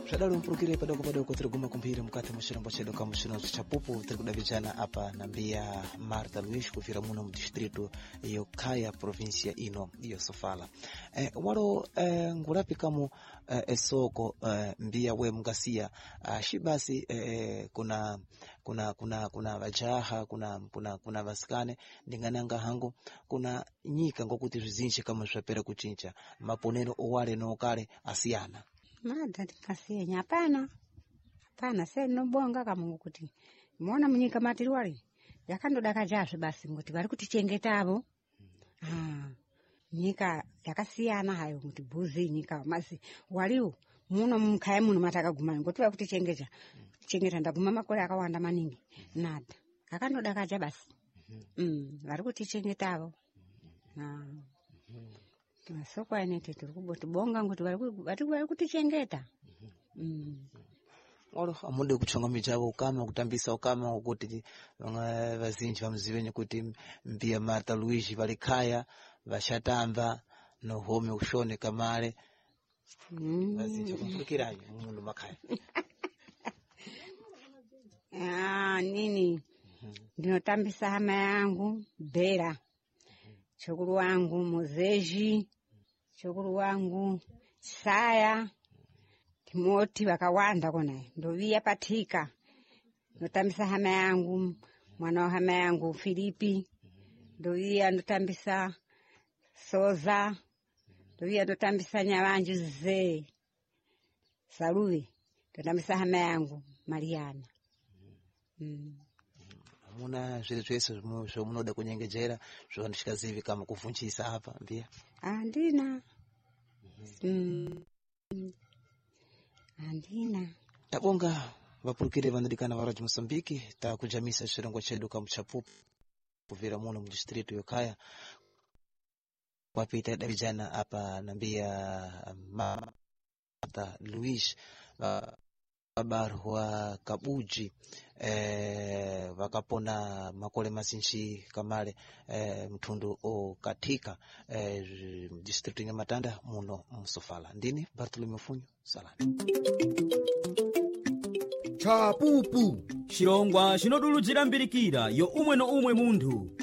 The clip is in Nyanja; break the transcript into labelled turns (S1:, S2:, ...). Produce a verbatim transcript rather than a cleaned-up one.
S1: Shadalo mpurukire padoko padoko tiriguma kumpira mukati mushirombo chedu kama mushirombo chapupu tirikudavijana apa nambia Marta Luís kufira muno mu distrito iyo Kaya provincia ino iyo Sofala. Eh, waro eh, ngurapi kamu eh, esoko eh, mbia we mgasia uh, shibasi eh, kuna kuna kuna kuna vajaha kuna kuna kuna vasikane ndingananga hangu kuna nyika ngokuti zvinji kama zvapera kuchinja maponero owale no kale asiyana.
S2: Mada tikasienya hapana hapana se nobonga kama kuti muona munyika matiri wali yakandoda kajazve basi ngoti vari kutichengeta avo ah nyika yakasiyana hayo kuti bhuzi nyika masi waliwo muno mukaya muno matakaguma ngoti vari kutichengeta chengeta ndaguma makore akawanda maningi nada yakandoda kaja basi mm vari kutichengeta avo ah masoko ainete tiri kubotibonga ngoti vari vari kutichengeta. Mm.
S1: Olo amunde kuchonga michavo ukama kutambisa ukama ukuthi vazinji vamzivenye kuti mbia Marta Luís vali Kaya vashatamba no home ushone kamale.
S2: Mm.
S1: Vazinji kumfurikirayo mundu makaya.
S2: Ah nini ndinotambisa hama yangu Bera, chokuru wangu Mozeji, chokuru wangu Saya, Timoti wakawanda kona ndovia patika. Ndotambisa hama yangu mwana wa hama yangu Filipi, ndovia ndotambisa Soza, ndovia ndotambisa nyawanju Ze Saluwe, ndotambisa hama yangu Mariana. Mm.
S1: Muna zviri zvese zvomunoda kunyengejera zvandishika zivi kama kuvhunchisa apa mbia
S2: andina. Mm. Andina
S1: tabonga vapurukire vanodikana varaji Mosambiki takujamisa chirongo chedu kama chapupu kuvira muno mu distrito yo Kaya wapita davijana apa nambia Marta Luís Barua Kabuji eh, wakapona makole masinchi kamale eh, mtundu o katika eh, district ya Matanda muno Msofala. Ndini Bartolomeo Funyo Salani.
S3: Chapupu chirongwa chinodulujira mbirikira yo umwe no umwe mundu